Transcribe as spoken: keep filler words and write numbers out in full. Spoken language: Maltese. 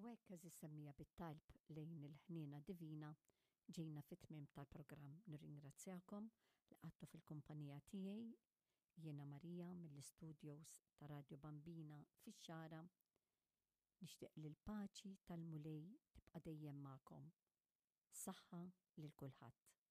hekk eżis semmija bit-talb lejn il-ħniena divina ġejna fit-tmiem tal-programm. Nirringrazzjakom li qgħadtu fil-kumpanija tiegħi jiena Marija mill-istudios ta' Radio Bambina fix-Xara. Nixtieq li l-paċi tal-Mulej tibqa' dejjem magħkom. Saħħa lil kulħadd.